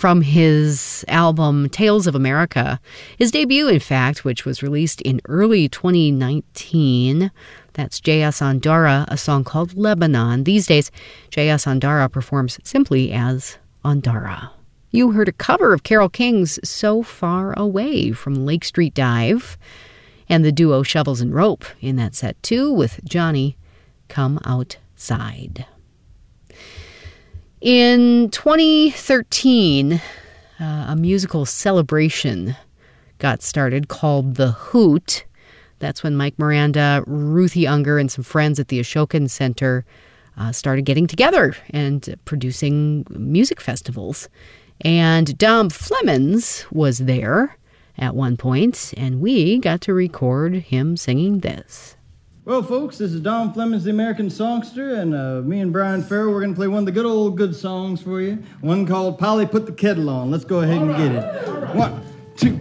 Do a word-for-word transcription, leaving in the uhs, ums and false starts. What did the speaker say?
from his album Tales of America. His debut, in fact, which was released in early twenty nineteen. That's J S. Ondara, a song called Lebanon. These days, J S. Ondara performs simply as Ondara. You heard a cover of Carole King's So Far Away from Lake Street Dive, and the duo Shovels and Rope in that set too, with Johnny Come Outside. In twenty thirteen, uh, a musical celebration got started called The Hoot. That's when Mike Miranda, Ruthie Unger, and some friends at the Ashokan Center uh, started getting together and producing music festivals. And Dom Flemons was there at one point, and we got to record him singing this. Well, folks, this is Dom Flemons, the American Songster, and uh, me and Brian Farrell, we're going to play one of the good old good songs for you. One called Polly Put the Kettle On. Let's go ahead and get it. One.